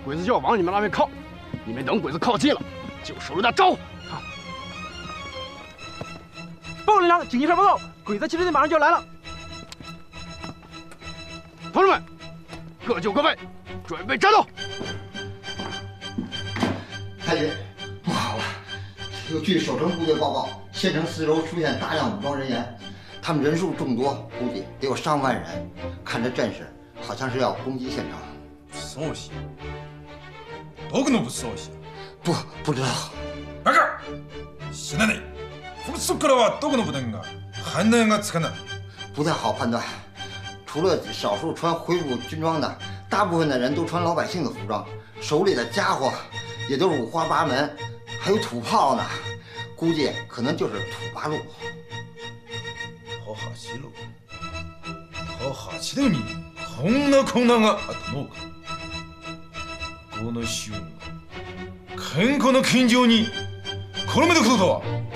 鬼子就要往你们那边靠，你们等鬼子靠近了，就守着他招。啊！报连长，紧急上报道，鬼子骑兵队马上就要来了。同志们，各就各位，准备战斗。 太君，不好了！有据守城部队报告，县城四周出现大量武装人员，他们人数众多，估计得有上万人。看这阵势，好像是要攻击县城。 消息？どこの武消息？ 不知道。 バカ！死なない。このそこからはどこの部隊が判断がつかない。 不太好判断，除了少数穿恢复军装的，大部分的人都穿老百姓的服装，手里的家伙也都是五花八门，还有土炮呢，估计可能就是土八路。 土八路。土八路にこんな困難があったのか。この州が健康の近所にこの目でこととは。